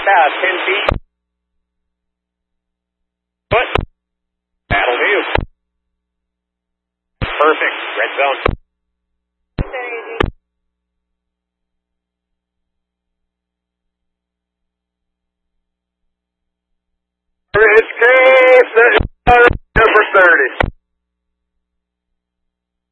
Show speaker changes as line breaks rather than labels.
About 10 feet. Foot. That'll do. Perfect. Red zone.
Escape!